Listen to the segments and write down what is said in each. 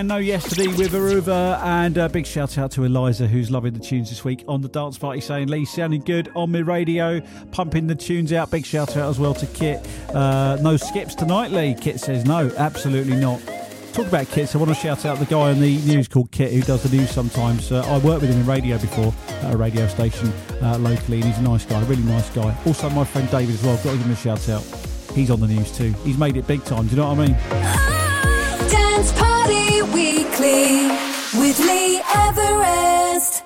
No Yesterday with Aruba, and a big shout out to Eliza, who's loving the tunes this week on the dance party, saying Lee sounding good on my radio, pumping the tunes out. Big shout out as well to Kit. No skips tonight, Lee. Kit says no, absolutely not. Talk about Kit, I want to shout out the guy on the news called Kit, who does the news sometimes. I worked with him in radio before at a radio station locally, and he's a nice guy, a really nice guy. Also my friend David as well, got to give him a shout out. He's on the news too. He's made it big time, do you know what I mean? Dance Party Weekly with Lee Everest.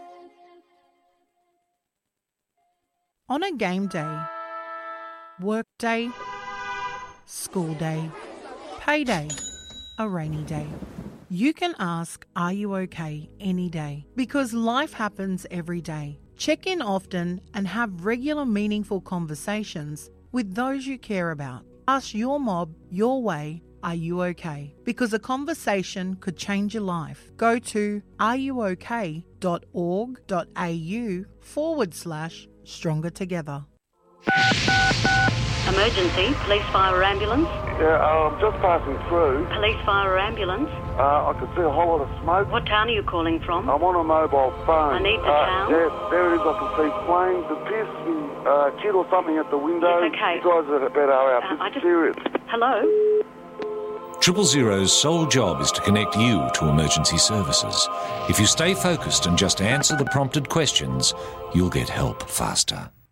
On a game day, work day, school day, payday, a rainy day, you can ask, are you okay, any day? Because life happens every day. Check in often and have regular meaningful conversations with those you care about. Ask your mob your way, are you okay? Because a conversation could change your life. Go to areyouok.org.au/stronger together. Emergency, police, fire or ambulance? Yeah, I'm just passing through. Police, fire or ambulance? I could see a whole lot of smoke. What town are you calling from? I'm on a mobile phone. I need the town. Yeah, there it is. I can see flames. It appears to be a kid or something at the window. It's okay. You guys are better out. It's serious. Hello? 000's sole job is to connect you to emergency services. If you stay focused and just answer the prompted questions, you'll get help faster.